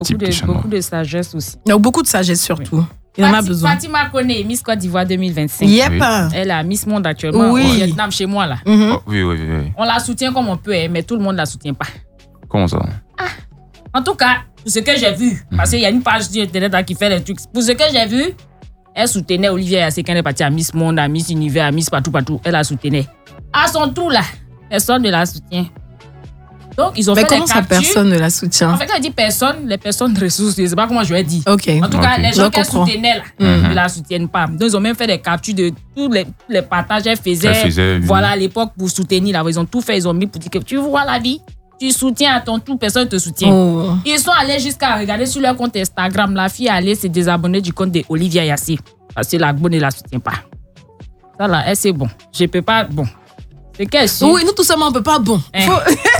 Beaucoup de sagesse aussi. Il y a beaucoup de sagesse surtout. Oui. Il en a besoin. Fatima Koné, Miss Côte d'Ivoire 2025. Yep. Oui. Elle est Miss Monde actuellement au Vietnam chez moi là. Oui. On la soutient comme on peut, mais tout le monde la soutient pas. Comment ça? En tout cas, pour ce que j'ai vu, parce qu'il y a une page sur Internet qui fait les trucs. Pour ce que j'ai vu, elle soutenait Olivia Yassé quand elle est partie à Miss Monde, à Miss Univers, à Miss partout. Elle la soutenait. À son tour là, personne ne la soutient. Donc, ils ont fait des captures. Mais comment ça, personne ne la soutient? En fait, quand je dis personne, les personnes ressources, je ne sais pas comment je vais dire. Ok. En tout cas, les gens qu'elle soutenait là, ne la soutiennent pas. Donc, ils ont même fait des captures de tous les partages qu'elle faisait. Voilà, à l'époque, pour soutenir là. Ils ont tout fait, ils ont mis pour dire que tu vois la vie, tu soutiens à ton tour, personne ne te soutient. Oh. Ils sont allés jusqu'à regarder sur leur compte Instagram. La fille est allée se désabonner du compte de Olivia Yassé. Parce que la bonne ne la soutient pas. Ça là, elle, c'est bon. Je ne peux pas. Bon. C'est qu'elle suit. Oui, nous, tout simplement, on ne peut pas. Bon. Faut...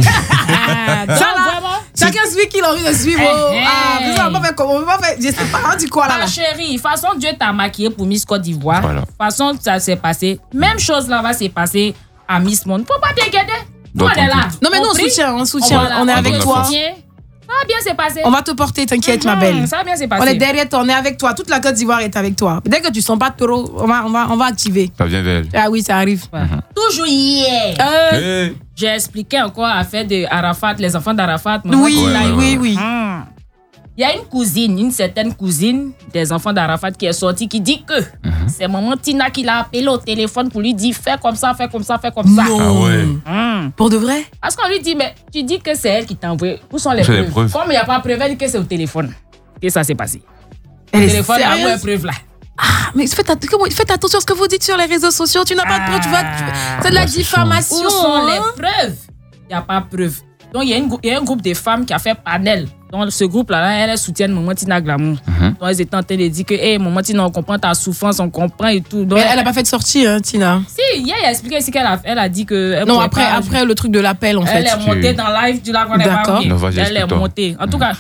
ça là, chacun suit qu'il a envie de suivre. On peut pas faire. Je sais pas, on dit quoi là? Ma chérie, façon Dieu t'a maquillé pour Miss Côte d'Ivoire. Voilà. Façon ça s'est passé. Même chose là va se passer à Miss Monde. Faut pas t'inquiéter. Nous, on est là. Non, mais nous, on soutient. On est avec toi. Ça va bien se passer. On va te porter, t'inquiète, ma belle. Ça va bien se passer. On est derrière toi, on est avec toi. Toute la Côte d'Ivoire est avec toi. Dès que tu sens pas trop, on va activer. Ça vient d'elle. Ah oui, ça arrive. Toujours hier. J'ai expliqué encore l'affaire de Arafat, les enfants d'Arafat. Oui. Il y a une certaine cousine des enfants d'Arafat qui est sortie qui dit que c'est maman Tina qui l'a appelé au téléphone pour lui dire fais comme ça. Non. Ah ouais. Pour de vrai? Parce qu'on lui dit mais tu dis que c'est elle qui t'a envoyé. Où sont les preuves? Comme il n'y a pas de preuve, elle dit que c'est au téléphone. Et ça s'est passé. Le téléphone a une preuve là. Ah, mais faites attention à ce que vous dites sur les réseaux sociaux. Tu n'as pas de preuve, tu vois. C'est de la diffamation. Où sont les preuves? Il n'y a pas de preuve. Donc, il y a un groupe de femmes qui a fait panel. Dans ce groupe-là, elles soutiennent Maman Tina Glamour. Donc, elles étaient en train de dire que, hey, Maman Tina, on comprend ta souffrance, on comprend et tout. Donc, mais elle n'a pas fait de sortie, hein, Tina. Si, hier, elle a expliqué ici qu'elle a dit que. Non, après le truc de l'appel, en fait. Elle est montée dans live, tu la connais pas. D'accord. Elle est montée. En tout cas,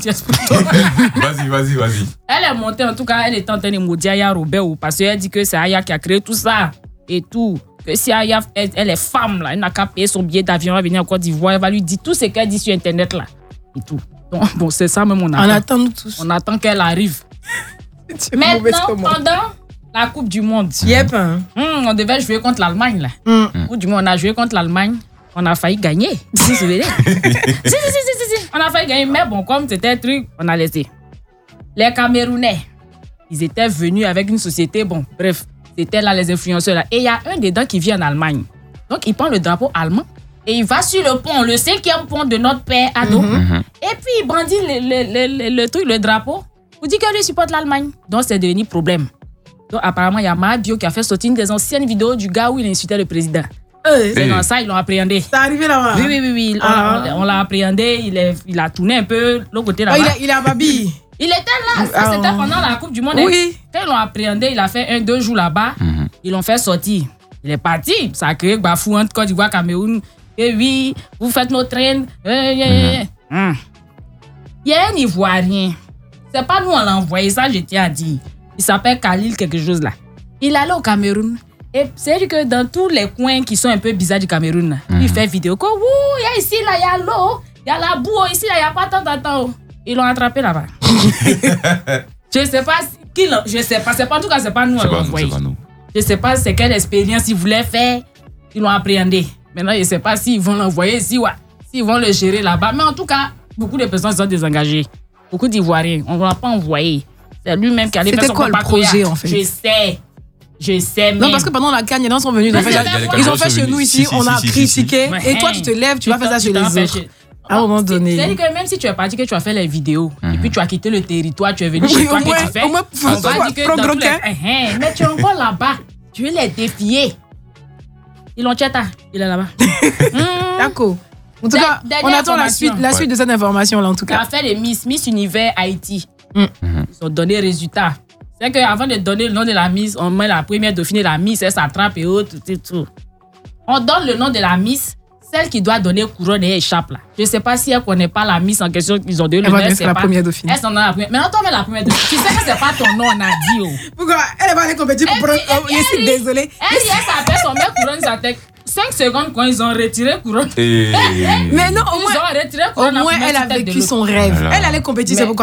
Vas-y. Elle est montée, en tout cas, elle était en train de maudire Aya Robert parce qu'elle dit que c'est Aya qui a créé tout ça et tout. Que si Aya, elle est femme, là, elle n'a qu'à payer son billet d'avion, elle va venir en Côte d'Ivoire, elle va lui dire tout ce qu'elle dit sur Internet, là. Et tout. Donc, bon, c'est ça même, on attend. On attend nous tous. On attend qu'elle arrive. Maintenant, pendant la Coupe du Monde, on devait jouer contre l'Allemagne, là. Coupe du Monde, on a joué contre l'Allemagne, on a failli gagner. Si. On a failli gagner, mais bon, comme c'était un truc, on a laissé. Les Camerounais, ils étaient venus avec une société, bon, bref. C'était là les influenceurs là. Et il y a un dedans qui vit en Allemagne. Donc il prend le drapeau allemand et il va sur le pont, le 5e pont de notre père Ado. Et puis il brandit le drapeau pour dire que lui supporte l'Allemagne. Donc c'est devenu problème. Donc apparemment il y a Mahabio qui a fait sortir une des anciennes vidéos du gars où il insultait le président. C'est dans ça ils l'ont appréhendé. C'est arrivé là-bas. Oui. On l'a appréhendé, il a tourné un peu l'autre côté là-bas. Il est à Babi. Il était là, c'était pendant la Coupe du Monde. Oui. Quand ils l'ont appréhendé, il a fait 1-2 jours là-bas. Ils l'ont fait sortir. Il est parti. Ça a créé Bafou entre Côte d'Ivoire, Cameroun. Et oui, vous faites nos trains. Il y a un Ivoirien. C'est pas nous, on l'a envoyé, ça je tiens à dire. Il s'appelle Khalil quelque chose là. Il allait au Cameroun. Et c'est que dans tous les coins qui sont un peu bizarres du Cameroun, il fait vidéo. Il y a ici, là, il y a l'eau. Il y a la boue. Ici, là, il n'y a pas tant. Ils l'ont attrapé là-bas. Je sais pas qui l'a. Je sais pas. C'est pas en tout cas, c'est pas nous. Je sais pas c'est quelle expérience ils voulaient faire. Ils l'ont appréhendé. Maintenant, je sais pas s'ils vont l'envoyer, s'ils vont le gérer là-bas. Mais en tout cas, beaucoup de personnes sont désengagées. Beaucoup d'Ivoiriens. On ne l'a pas envoyé. C'est lui-même qui allait faire son projet en fait. Je sais. Non, parce que pendant la CAN, les gens sont venus. Ils ont fait chez nous ici, on a critiqué. Et toi, tu te lèves, tu vas faire ça chez les autres. À un moment donné. C'est-à-dire que même si tu es parti, que tu as fait les vidéos, et puis tu as quitté le territoire, tu es venu chez toi, que tu fais. Au moins, on va dire que mais tu es encore là-bas. Tu veux les défier. Ils l'ont tchéta. Il est là-bas. D'accord. En tout cas, on attend la suite de cette information-là, en tout cas. L'affaire de Miss Univers Haïti. Ils ont donné résultat. C'est qu'avant de donner le nom de la Miss, on met la première dauphine, la Miss, elle s'attrape et autres, tout. On donne le nom de la Miss. Celle qui doit donner couronne et échappe là. Je ne sais pas si elle ne connaît pas la Miss en question qu'ils ont donné le nom. Elle va la première dauphine. Elle s'en a la première. Mais non, toi, mais la première dauphine. Tu sais que ce n'est pas ton nom, on a dit. Pourquoi? Elle va aller compétir pour prendre. Je suis désolée. Elle s'appelle son mec couronne sa tête. 5 secondes quand ils ont retiré couronne. Mais non, au Ils ont retiré couronne. moins elle a vécu son rêve. Elle allait compétir, c'est pourquoi.